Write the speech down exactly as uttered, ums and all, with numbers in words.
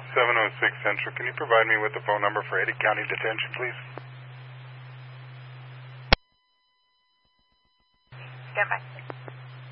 seven oh six Central. Can you provide me with the phone number for Ada County Detention, please? Stand by.